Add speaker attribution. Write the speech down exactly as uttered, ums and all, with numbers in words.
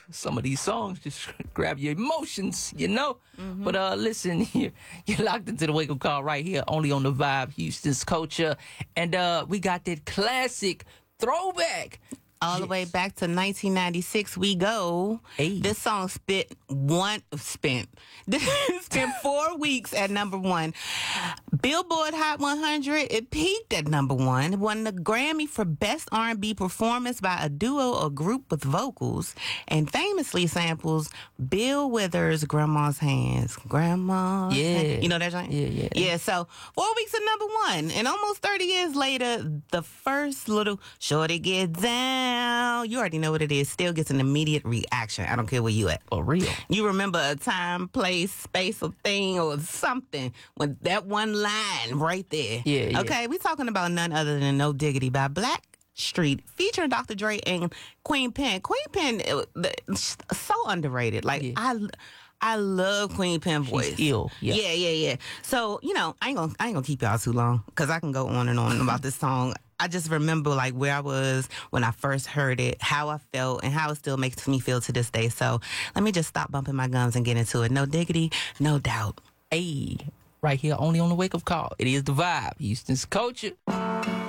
Speaker 1: some of these songs just grab your emotions, you know. Mm-hmm. But uh, listen, you're, you're locked into the Wake Up Call right here, only on the Vibe, Houston's Culture, and uh, we got that classic throwback.
Speaker 2: All yes. the way back to nineteen ninety-six, we go.
Speaker 1: Hey.
Speaker 2: This song spent one spent spent four weeks at number one. Billboard Hot one hundred. It peaked at number one. It won the Grammy for Best R and B Performance by a duo or group with vocals, and famously samples Bill Withers' "Grandma's Hands." Grandma's
Speaker 1: yeah,
Speaker 2: hands. You know that joint?
Speaker 1: Yeah, yeah,
Speaker 2: yeah. So four weeks at number one, and almost thirty years later, the first little "Shorty Get Down." You already know what it is. Still gets an immediate reaction. I don't care where you at.
Speaker 1: For real.
Speaker 2: You remember a time, place, space, or thing, or something with that one line right there.
Speaker 1: Yeah, yeah.
Speaker 2: Okay, we talking about none other than No Diggity by Blackstreet, featuring Doctor Dre and Queen Pen. Queen Pen, it, so underrated. Like, yeah. I... I love Queen Pen voice.
Speaker 1: She's ill. Yeah.
Speaker 2: yeah, yeah, yeah. So, you know, I ain't gonna I ain't gonna keep y'all too long because I can go on and on about this song. I just remember like where I was when I first heard it, how I felt, and how it still makes me feel to this day. So let me just stop bumping my gums and get into it. No diggity, no doubt.
Speaker 1: Hey, right here, only on the Wake Up Call. It is the Vibe, Houston's Culture.